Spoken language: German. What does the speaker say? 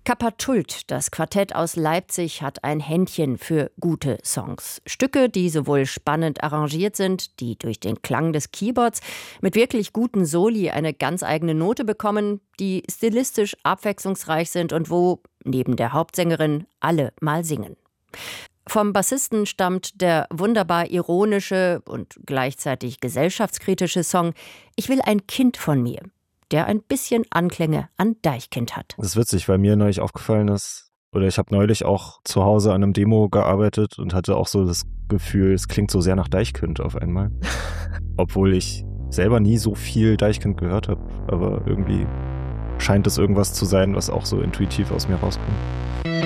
Kappa-Tult, das Quartett aus Leipzig, hat ein Händchen für gute Songs. Stücke, die sowohl spannend arrangiert sind, die durch den Klang des Keyboards mit wirklich guten Soli eine ganz eigene Note bekommen, die stilistisch abwechslungsreich sind und wo, neben der Hauptsängerin, alle mal singen. Vom Bassisten stammt der wunderbar ironische und gleichzeitig gesellschaftskritische Song »Ich will ein Kind von mir«, der ein bisschen Anklänge an Deichkind hat. Das ist witzig, weil mir neulich aufgefallen ist, oder ich habe neulich auch zu Hause an einem Demo gearbeitet und hatte auch so das Gefühl, es klingt so sehr nach Deichkind auf einmal. Obwohl ich selber nie so viel Deichkind gehört habe, aber irgendwie scheint es irgendwas zu sein, was auch so intuitiv aus mir rauskommt.